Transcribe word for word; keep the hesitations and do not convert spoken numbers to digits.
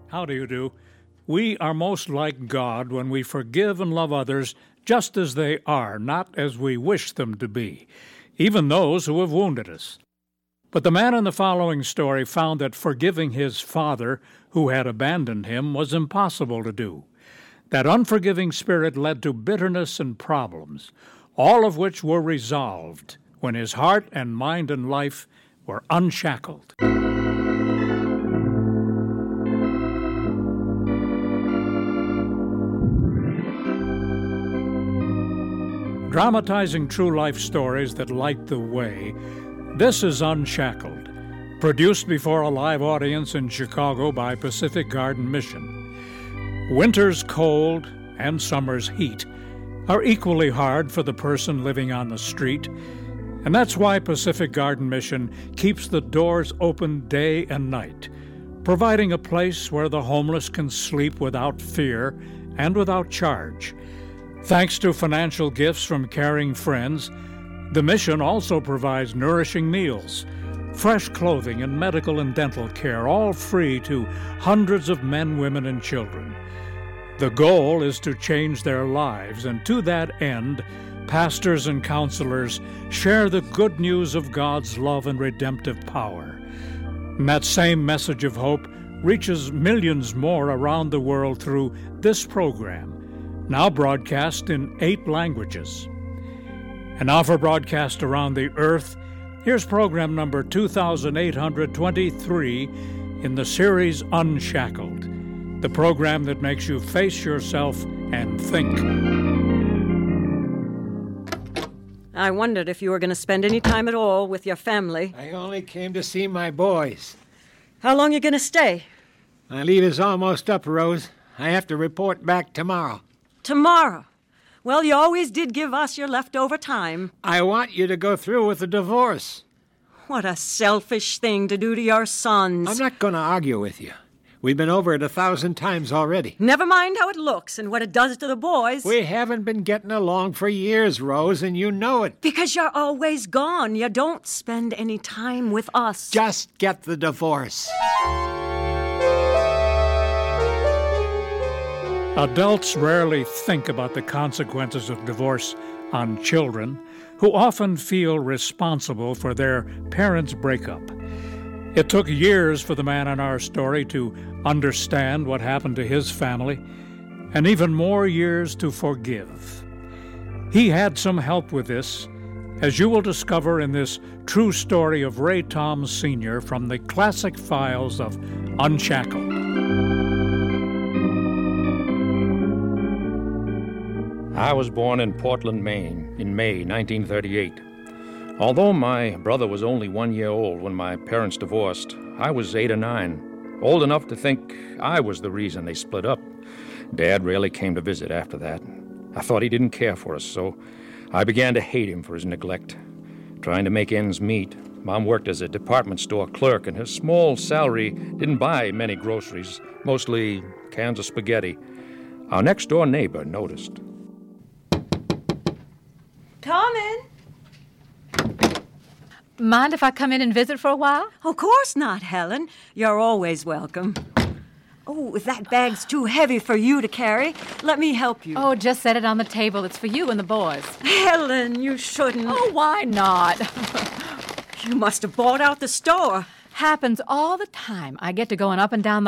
How do you do? We are most like God when we forgive and love others just as they are, not as we wish them to be, even those who have wounded us. But the man in the following story found that forgiving his father, who had abandoned him, was impossible to do. That unforgiving spirit led to bitterness and problems, all of which were resolved when his heart and mind and life were unshackled. Dramatizing true life stories that light the way, this is Unshackled, produced before a live audience in Chicago by Pacific Garden Mission. Winter's cold and summer's heat are equally hard for the person living on the street, and that's why Pacific Garden Mission keeps the doors open day and night, providing a place where the homeless can sleep without fear and without charge. Thanks to financial gifts from caring friends, the mission also provides nourishing meals, fresh clothing, and medical and dental care, all free to hundreds of men, women, and children. The goal is to change their lives, and to that end, pastors and counselors share the good news of God's love and redemptive power. And that same message of hope reaches millions more around the world through this program, now broadcast in eight languages. And now for broadcast around the earth, here's program number two thousand eight hundred twenty-three in the series Unshackled, the program that makes you face yourself and think. I wondered if you were going to spend any time at all with your family. I only came to see my boys. How long are you going to stay? My leave is almost up, Rose. I have to report back tomorrow. Tomorrow? Well, you always did give us your leftover time. I want you to go through with the divorce. What a selfish thing to do to your sons. I'm not going to argue with you. We've been over it a thousand times already. Never mind how it looks and what it does to the boys. We haven't been getting along for years, Rose, and you know it. Because you're always gone. You don't spend any time with us. Just get the divorce. Adults rarely think about the consequences of divorce on children, who often feel responsible for their parents' breakup. It took years for the man in our story to understand what happened to his family, and even more years to forgive. He had some help with this, as you will discover in this true story of Ray Toms Senior from the classic files of Unshackled. I was born in Portland, Maine, in May nineteen thirty-eight. Although my brother was only one year old when my parents divorced, I was eight or nine, old enough to think I was the reason they split up. Dad rarely came to visit after that. I thought he didn't care for us, so I began to hate him for his neglect. Trying to make ends meet, Mom worked as a department store clerk, and her small salary didn't buy many groceries, mostly cans of spaghetti. Our next-door neighbor noticed. Come in. Mind if I come in and visit for a while? Of course not, Helen. You're always welcome. Oh, if that bag's too heavy for you to carry, let me help you. Oh, just set it on the table. It's for you and the boys. Helen, you shouldn't. Oh, why not? You must have bought out the store. Happens all the time. I get to going up and down the